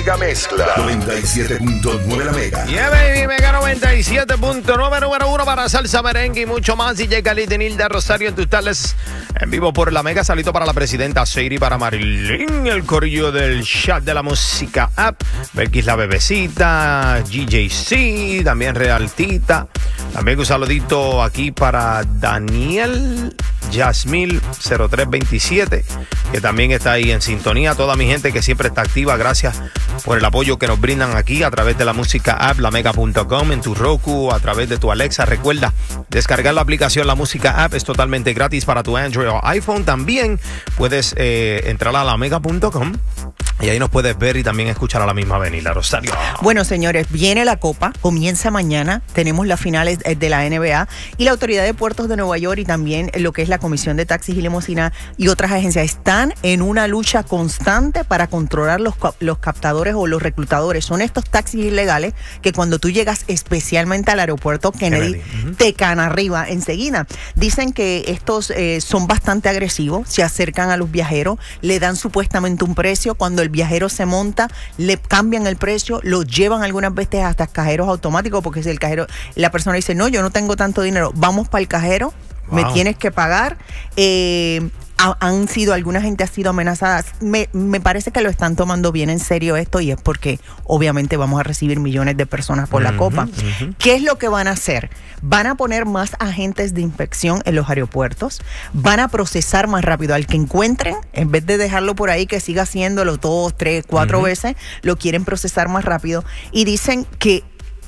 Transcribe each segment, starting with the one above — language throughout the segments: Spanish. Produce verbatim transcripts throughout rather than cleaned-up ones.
mega mezcla. noventa y siete punto nueve la mega. Yeah, baby, Mega noventa y siete punto nueve, número uno para salsa, merengue y mucho más. D J Khalid y Nilda Rosario en tus tardes en vivo por la Mega. Salito para la presidenta Sadie, para Marilyn, el corillo del chat de la música app. Belkis la bebecita, G J C, también Realtita. También un saludito aquí para Daniel Yasmil cero tres veintisiete, que también está ahí en sintonía. Toda mi gente que siempre está activa, gracias por el apoyo que nos brindan aquí a través de la música app, la mega punto com, en tu Roku, a través de tu Alexa. Recuerda descargar la aplicación La Música App, es totalmente gratis para tu Android o iPhone. También puedes eh, entrar a la mega punto com y ahí nos puedes ver y también escuchar a la misma Benila Rosario. Bueno, señores, viene la Copa, comienza mañana, tenemos las finales de la N B A y la Autoridad de Puertos de Nueva York y también lo que es la Comisión de Taxis y Limusina y otras agencias están en una lucha constante para controlar los, los captadores o los reclutadores. Son estos taxis ilegales que cuando tú llegas especialmente al aeropuerto Kennedy, Kennedy. Uh-huh. te caen arriba enseguida. Dicen que estos eh, son bastante agresivos, se acercan a los viajeros, le dan supuestamente un precio, cuando el viajero se monta, le cambian el precio, lo llevan algunas veces hasta cajeros automáticos, porque si el cajero, la persona dice, no, yo no tengo tanto dinero, vamos para el cajero, wow. me tienes que pagar. Eh, ha, han sido, alguna gente ha sido amenazada. Me, me parece que lo están tomando bien en serio esto y es porque obviamente vamos a recibir millones de personas por uh-huh, la Copa. Uh-huh. ¿Qué es lo que van a hacer? Van a poner más agentes de inspección en los aeropuertos, van a procesar más rápido al que encuentren, en vez de dejarlo por ahí que siga haciéndolo dos, tres, cuatro uh-huh. veces, lo quieren procesar más rápido y dicen que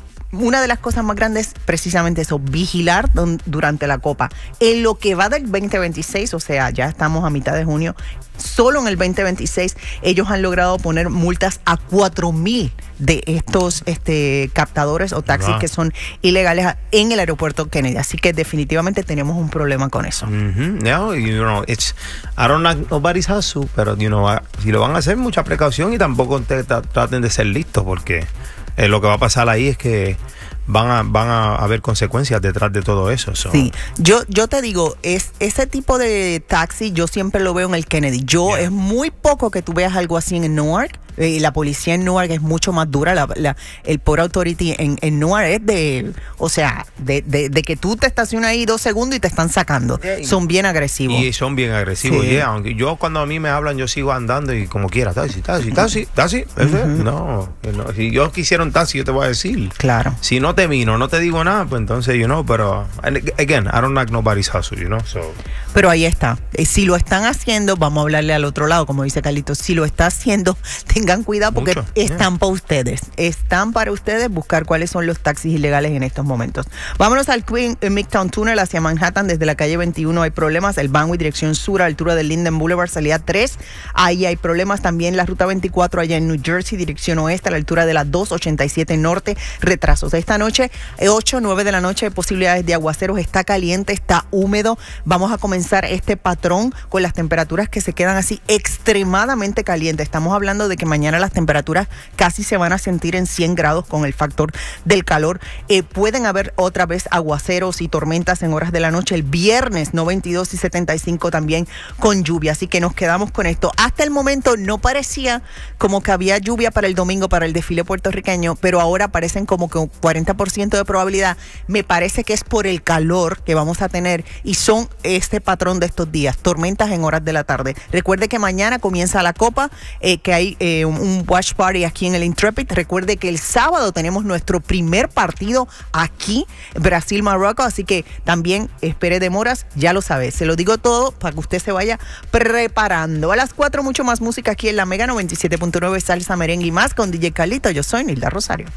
una de las cosas más grandes es precisamente eso, vigilar don, durante la Copa. En lo que va del veinte veintiséis, o sea, ya estamos a mitad de junio, solo en el veinte veintiséis ellos han logrado poner multas a cuatro mil de estos este, captadores o taxis wow. que son ilegales en el aeropuerto Kennedy. Así que definitivamente tenemos un problema con eso. Mm-hmm. No, you know, it's, I don't know nobody's hustle, pero you know, si lo van a hacer, mucha precaución y tampoco te, te, traten de ser listos porque Eh, lo que va a pasar ahí es que van a van a haber consecuencias detrás de todo eso. So. Sí, yo yo te digo, es ese tipo de taxi yo siempre lo veo en el Kennedy. Yo yeah. es muy poco que tú veas algo así en Newark. Eh, la policía en Newark es mucho más dura. La, la, el Port Authority en, en Newark es de, o sea, de, de, de que tú te estacionas ahí dos segundos y te están sacando. Yeah, son bien agresivos. Y son bien agresivos. Sí. Yeah, aunque yo cuando a mí me hablan yo sigo andando y como quiera, taxi, taxi, taxi, taxi. Uh-huh. No, no, si yo quisiera un taxi yo te voy a decir. Claro. Si no te vino, no te digo nada, pues entonces, you know, pero again, I don't like nobody's hustle, you know, so. Pero ahí está. Si lo están haciendo, vamos a hablarle al otro lado, como dice Carlitos. Si lo está haciendo, tengan cuidado porque Mucho. están yeah. para ustedes. Están para ustedes buscar cuáles son los taxis ilegales en estos momentos. Vámonos al Queen Midtown Tunnel hacia Manhattan desde la calle veintiuno. Hay problemas. El Banway dirección sur a la altura del Linden Boulevard, salida tres. Ahí hay problemas. También la ruta veinticuatro allá en New Jersey, dirección oeste a la altura de la dos ochenta y siete norte. Retrasos. Esta noche, ocho, nueve de la noche, posibilidades de aguaceros. Está caliente, está húmedo. Vamos a comenzar este patrón con las temperaturas que se quedan así extremadamente calientes. Estamos hablando de que mañana las temperaturas casi se van a sentir en cien grados con el factor del calor. Eh, pueden haber otra vez aguaceros y tormentas en horas de la noche. El viernes noventa y dos y setenta y cinco también con lluvia. Así que nos quedamos con esto. Hasta el momento no parecía como que había lluvia para el domingo, para el desfile puertorriqueño, pero ahora parecen como que un cuarenta por ciento de probabilidad. Me parece que es por el calor que vamos a tener y son este patrón de estos días. Tormentas en horas de la tarde. Recuerde que mañana comienza la Copa, eh, que hay eh, un, un watch party aquí en el Intrepid. Recuerde que el sábado tenemos nuestro primer partido aquí, Brasil-Marruecos, así que también espere demoras, ya lo sabe. Se lo digo todo para que usted se vaya preparando. A las cuatro mucho más música aquí en la Mega noventa y siete punto nueve, salsa, merengue y más con D J Khalid. Yo soy Nilda Rosario.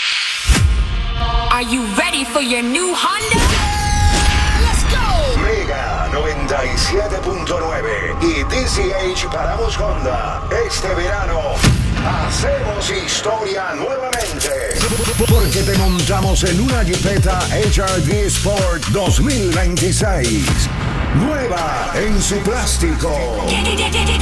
Are you ready for your new Honda? Let's go. Mega noventa y siete punto nueve y D C H Paramos Honda. Este verano hacemos historia nuevamente. Porque te montamos en una Jeepeta H R V Sport dos mil veintiséis. Nueva en su plástico.